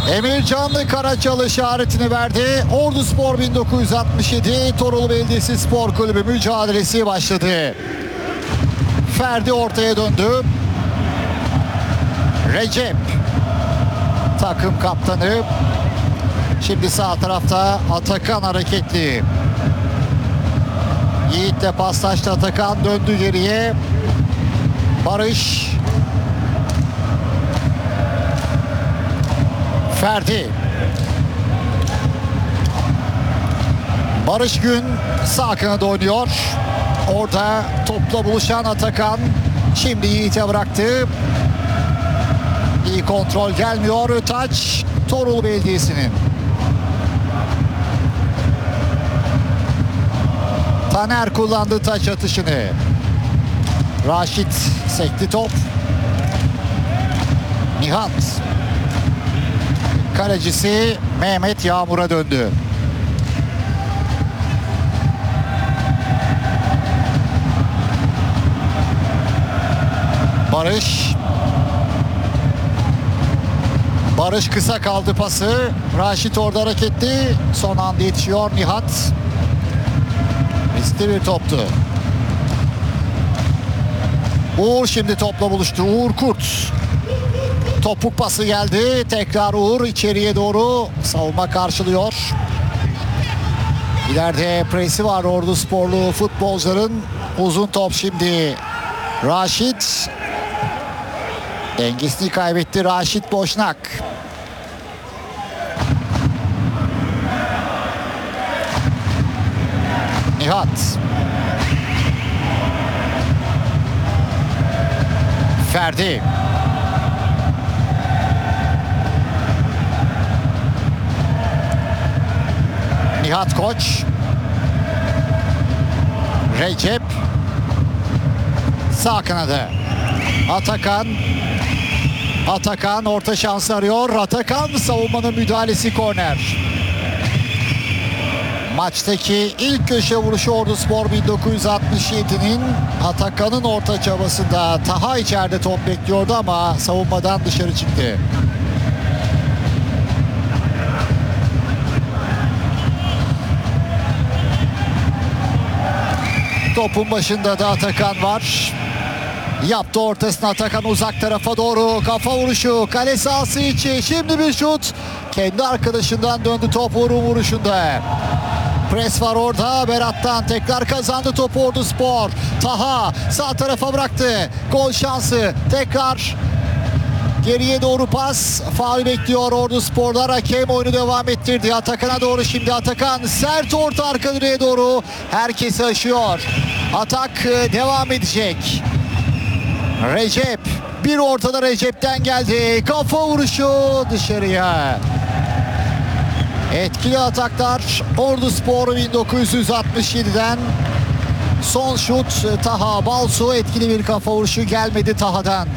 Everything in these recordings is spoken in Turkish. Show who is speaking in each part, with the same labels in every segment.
Speaker 1: Emircan Karaçal işaretini verdi. Orduspor 1967 Torul Belediyesi Spor Kulübü mücadelesi başladı. Ferdi ortaya döndü. Recep takım kaptanı. Şimdi sağ tarafta Atakan hareketli. Yiğit'le paslaştı Atakan, döndü geriye. Barış. Ferdi. Barış Gün sağ kanada oynuyor. Orada topla buluşan Atakan. Şimdi Yiğit'e bıraktı. İyi kontrol gelmiyor. Taç Torul Belediyesi'nin. Taner kullandı taç atışını. Raşit sekti top. Nihat. Kalecisi Mehmet Yağmur'a döndü. Barış kısa kaldı pası. Raşit orada hareketli. Son anda yetişiyor Nihat. Riskli bir toptu. Uğur şimdi topla buluştu. Uğur Kurt. Topuk pası geldi. Tekrar Uğur içeriye doğru savunma karşılıyor. İleride presi var Ordusporlu futbolcuların. Uzun top şimdi. Raşit. Dengesini kaybetti Raşit Boşnak. Nihat. Ferdi. Nihat Koç. Recep. Sağ kanada. Atakan orta şansı arıyor. Atakan savunmanın müdahalesi, korner. Maçtaki ilk köşe vuruşu Orduspor 1967'nin Atakan'ın orta çabasında. Taha içeride top bekliyordu ama savunmadan dışarı çıktı. Topun başında da Atakan var. Yaptı ortasına Atakan, uzak tarafa doğru kafa vuruşu, kale sahası içi. Şimdi bir şut, kendi arkadaşından döndü top Uğur'un vuruşunda. Pres var orada, Berat'tan tekrar kazandı topu Orduspor. Taha sağ tarafa bıraktı, gol şansı, tekrar geriye doğru pas. Faul bekliyor Orduspor'da. Hakem oyunu devam ettirdi. Atakan'a doğru şimdi Atakan. Sert orta arka direğe doğru. Herkesi aşıyor. Atak devam edecek. Recep. Bir ortada Recep'ten geldi. Kafa vuruşu dışarıya. Etkili ataklar Orduspor 1967'den. Son şut Taha Balsu. Etkili bir kafa vuruşu gelmedi Taha'dan.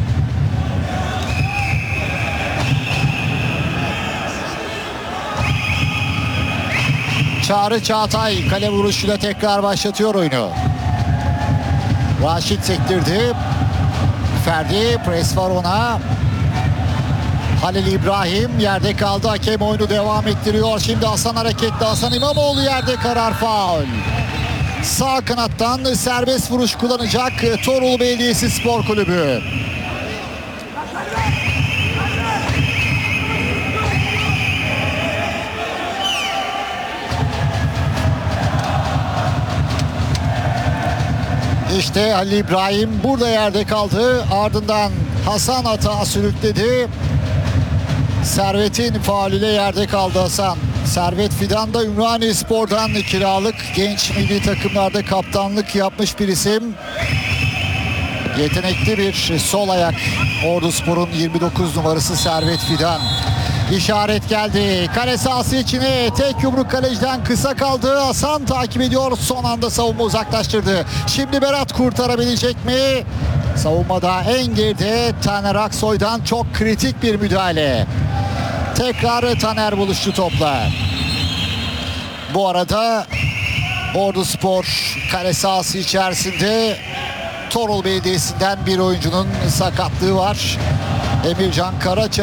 Speaker 1: Çağrı Çağatay kale vuruşuyla tekrar başlatıyor oyunu. Raşit sektirdi. Ferdi, pres var ona. Halil İbrahim yerde kaldı. Hakem oyunu devam ettiriyor. Şimdi Hasan hareketli. Hasan İmamoğlu yerde, karar faul. Sağ kanattan serbest vuruş kullanacak Torul Belediyesi Spor Kulübü. İşte Halil İbrahim burada yerde kaldı. Ardından Hasan atağa sürükledi. Servet'in faulüyle yerde kaldı Hasan. Servet Fidan da Ümraniyespor'dan kiralık, genç milli takımlarda kaptanlık yapmış bir isim. Yetenekli bir sol ayak Orduspor'un 29 numarası Servet Fidan. İşaret geldi. Kale sahası içine tek yumruk kaleciden kısa kaldı. Hasan takip ediyor. Son anda savunma uzaklaştırdı. Şimdi Berat kurtarabilecek mi? Savunmada en geride Taner Aksoy'dan çok kritik bir müdahale. Tekrar Taner buluştu topla. Bu arada Orduspor kale sahası içerisinde Torul Belediyesi'nden bir oyuncunun sakatlığı var. Emircan Karaçal